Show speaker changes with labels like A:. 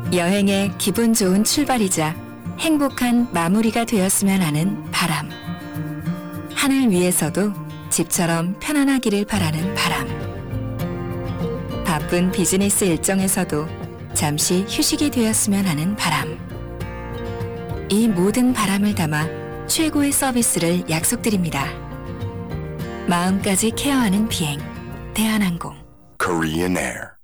A: 여행의 기분 좋은 출발이자 행복한 마무리가 되었으면 하는 바람. 하늘 위에서도 집처럼 편안하기를 바라는 바람. 바쁜 비즈니스 일정에서도 잠시 휴식이 되었으면 하는 바람. 이 모든 바람을 담아 최고의 서비스를 약속드립니다. 마음까지 케어하는 비행, 대한항공.
B: Korean Air.